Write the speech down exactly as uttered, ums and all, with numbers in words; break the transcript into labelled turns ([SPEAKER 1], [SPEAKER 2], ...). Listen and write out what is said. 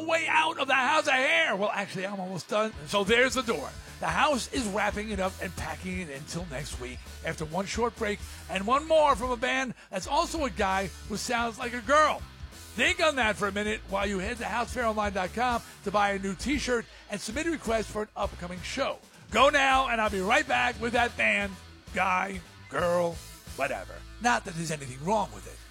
[SPEAKER 1] way out of the house of hair. Well, actually, I'm almost done. So there's the door. The house is wrapping it up and packing it until next week after one short break and one more from a band that's also a guy who sounds like a girl. Think on that for a minute while you head to house fair online dot com to buy a new T-shirt and submit a request for an upcoming show. Go now, and I'll be right back with that band, guy, girl, whatever. Not that there's anything wrong with it.